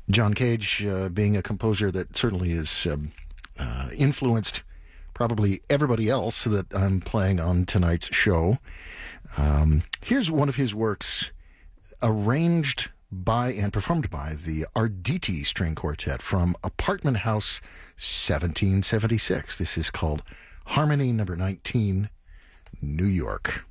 John Cage being a composer that certainly is influenced probably everybody else that I'm playing on tonight's show. Here's one of his works arranged by and performed by the Arditi String Quartet from Apartment House 1776. This is called Harmony Number 19, New York.